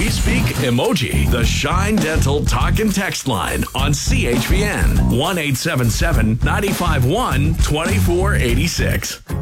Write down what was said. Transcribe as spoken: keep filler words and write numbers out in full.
speak emoji. The Shine Dental Talk and Text line on C H V N one eight seven seven, nine five one, two four eight six.